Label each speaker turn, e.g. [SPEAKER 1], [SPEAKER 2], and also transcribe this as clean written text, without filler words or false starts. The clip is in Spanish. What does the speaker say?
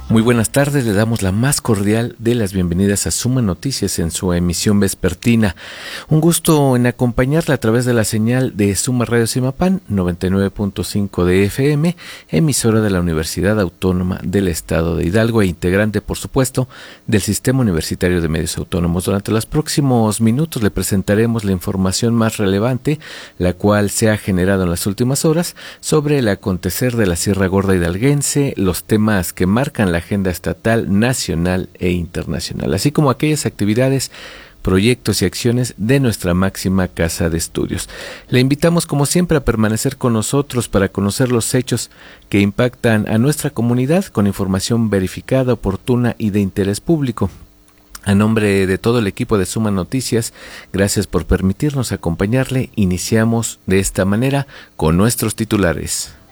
[SPEAKER 1] Muy buenas tardes, le damos la más cordial de las bienvenidas a Suma Noticias en su emisión vespertina. Un gusto en acompañarla a través de la señal de Suma Radio Simapán 99.5 de FM, emisora de la Universidad Autónoma del Estado de Hidalgo e integrante, por supuesto, del Sistema Universitario de Medios Autónomos. Durante los próximos minutos le presentaremos la información más relevante, la cual se ha generado en las últimas horas sobre el acontecer de la Sierra Gorda hidalguense, los temas que marcan la agenda estatal, nacional e internacional, así como aquellas actividades, proyectos y acciones de nuestra máxima casa de estudios. Le invitamos como siempre a permanecer con nosotros para conocer los hechos que impactan a nuestra comunidad con información verificada, oportuna y de interés público. A nombre de todo el equipo de Suma Noticias, gracias por permitirnos acompañarle. Iniciamos de esta manera con nuestros titulares.